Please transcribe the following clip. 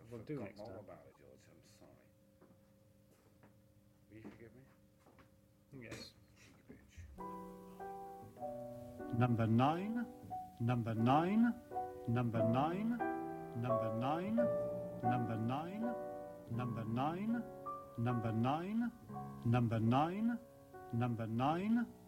We'll do forgot next all time. about it, George. I'm sorry. Will you forgive me? Yes. Cheeky bitch. Number 9, number 9, number 9, number 9, number 9, number 9, number 9, number 9, number 9.